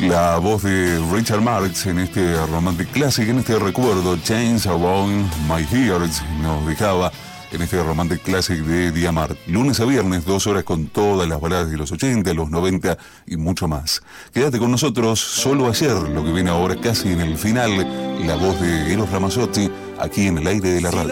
La voz de Richard Marx en este Romantic Classic, en este recuerdo, Chains Around My Heart, nos dejaba en este Romantic Classic de Diamart. Lunes a viernes, 2 horas con todas las baladas de los 80, los 90 y mucho más. Quédate con nosotros, Solo Ayer, lo que viene ahora casi en el final, la voz de Eros Ramazzotti, aquí en el aire de la radio.